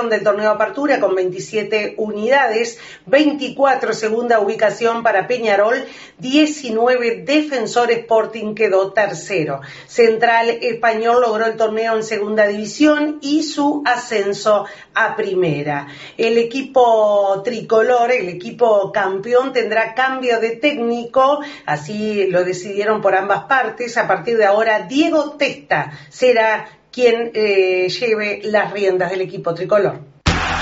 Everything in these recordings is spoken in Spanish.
campeón del torneo Apertura con 27 unidades, 24 segunda ubicación para Peñarol, 19 Defensor Sporting quedó tercero. Central Español logró el torneo en segunda división y su ascenso a primera. El equipo tricolor, el equipo campeón, tendrá cambio de técnico, así lo decidieron por ambas partes. A partir de ahora, Diego Testa será quien lleve las riendas del equipo tricolor.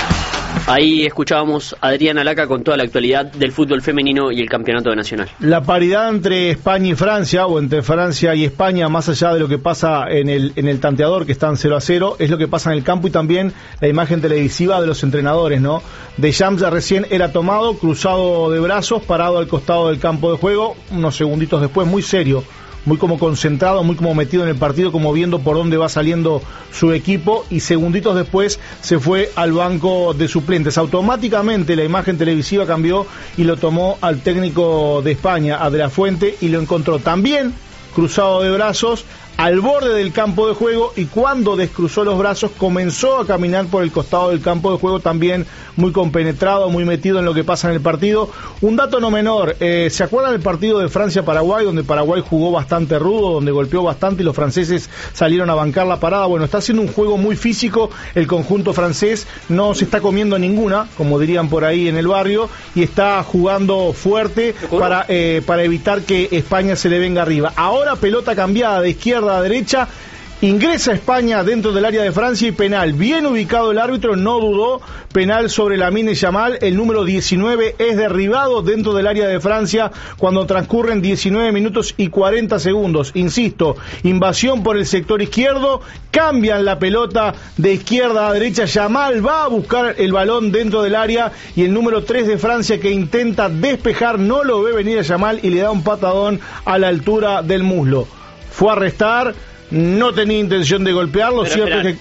Ahí escuchábamos a Adriana Laca con toda la actualidad del fútbol femenino y el campeonato nacional. La paridad entre España y Francia, o entre Francia y España, más allá de lo que pasa en el tanteador, que están 0-0, es lo que pasa en el campo y también la imagen televisiva de los entrenadores, ¿no? Deschamps ya recién era tomado, cruzado de brazos, parado al costado del campo de juego, unos segunditos después, muy serio, muy como concentrado, muy como metido en el partido, como viendo por dónde va saliendo su equipo, y segunditos después se fue al banco de suplentes. Automáticamente la imagen televisiva cambió y lo tomó al técnico de España, a De La Fuente, y lo encontró también cruzado de brazos al borde del campo de juego, y cuando descruzó los brazos comenzó a caminar por el costado del campo de juego, también muy compenetrado, muy metido en lo que pasa en el partido. Un dato no menor, ¿se acuerdan del partido de Francia-Paraguay, donde Paraguay jugó bastante rudo, donde golpeó bastante y los franceses salieron a bancar la parada? Bueno, está haciendo un juego muy físico el conjunto francés, no se está comiendo ninguna, como dirían por ahí en el barrio, y está jugando fuerte para evitar que España se le venga arriba. Ahora pelota cambiada de izquierda a derecha, ingresa España dentro del área de Francia y penal. Bien ubicado el árbitro, no dudó, penal sobre Lamine Yamal. El número 19 es derribado dentro del área de Francia cuando transcurren 19 minutos y 40 segundos. Insisto, invasión por el sector izquierdo, cambian la pelota de izquierda a derecha. Yamal va a buscar el balón dentro del área y el número 3 de Francia, que intenta despejar, no lo ve venir a Yamal y le da un patadón a la altura del muslo. Fue a restar, no tenía intención de golpear, lo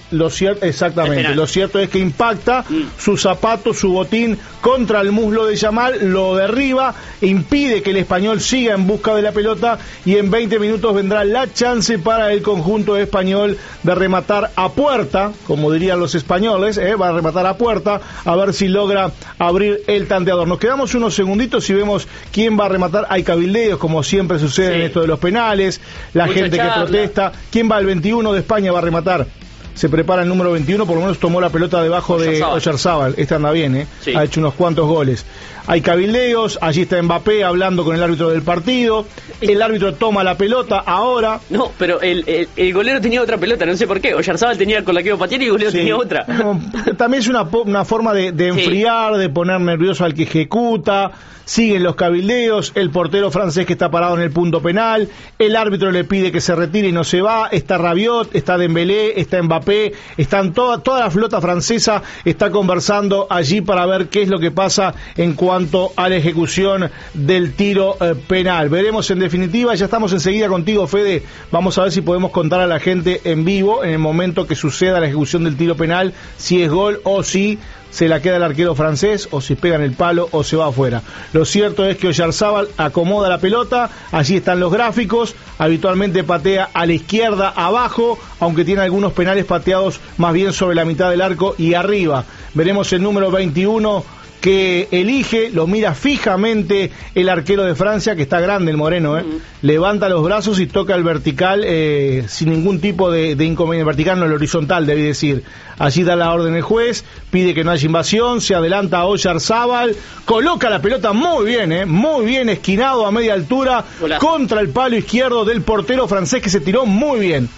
cierto es que impacta su zapato, su botín contra el muslo de Yamal, lo derriba, impide que el español siga en busca de la pelota, y en 20 minutos vendrá la chance para el conjunto español de rematar a puerta, como dirían los españoles, va a rematar a puerta, a ver si logra abrir el tanteador. Nos quedamos unos segunditos y vemos quién va a rematar. Hay cabildeos, como siempre sucede en esto de los penales, la mucha gente charla, que protesta. ¿Quién va? El 21 de España va a rematar. Se prepara el número 21, por lo menos tomó la pelota debajo de Oyarzábal. Este anda bien, sí. Ha hecho unos cuantos goles. Hay cabildeos, allí está Mbappé hablando con el árbitro del partido. El árbitro toma la pelota ahora. No, pero el golero tenía otra pelota, no sé por qué. Oyarzábal tenía con la que iba a patear y el golero tenía otra. No, también es una forma de enfriar, de poner nervioso al que ejecuta. Siguen los cabildeos, el portero francés que está parado en el punto penal, el árbitro le pide que se retire y no se va, está Rabiot, está Dembélé, está Mbappé, están toda la flota francesa está conversando allí para ver qué es lo que pasa en cuanto a la ejecución del tiro penal. Veremos en definitiva, ya estamos enseguida contigo, Fede, vamos a ver si podemos contar a la gente en vivo, en el momento que suceda la ejecución del tiro penal, si es gol o si se la queda el arquero francés, o si pega en el palo o se va afuera. Lo cierto es que Oyarzábal acomoda la pelota, allí están los gráficos, habitualmente patea a la izquierda abajo, aunque tiene algunos penales pateados más bien sobre la mitad del arco y arriba. Veremos el número 21 que elige, lo mira fijamente el arquero de Francia, que está grande el moreno, levanta los brazos y toca el vertical sin ningún tipo de inconveniente. Vertical, no, el horizontal, debí decir. Allí da la orden el juez, pide que no haya invasión, se adelanta a Oyarzábal, coloca la pelota muy bien, esquinado a media altura, contra el palo izquierdo del portero francés, que se tiró muy bien.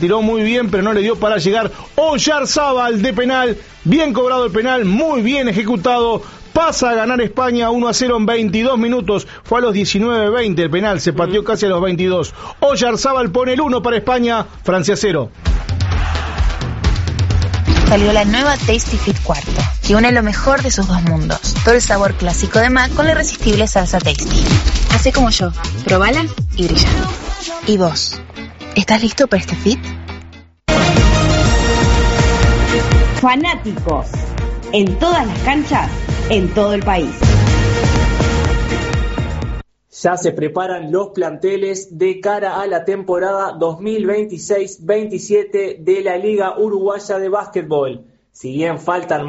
Pero no le dio para llegar. Oyarzábal de penal, bien cobrado el penal, muy bien ejecutado. Pasa a ganar España 1-0 en 22 minutos. Fue a los 19-20 el penal, se pateó casi a los 22. Oyarzábal pone el 1 para España, Francia 0. Salió la nueva Tasty Fit Cuarto, que une lo mejor de sus dos mundos. Todo el sabor clásico de Mac con la irresistible salsa Tasty. Hacé como yo, probala y brilla. ¿Y vos? ¿Estás listo para este fit? Fanáticos, en todas las canchas, en todo el país. Ya se preparan los planteles de cara a la temporada 2026-27 de la Liga Uruguaya de Básquetbol. Si bien faltan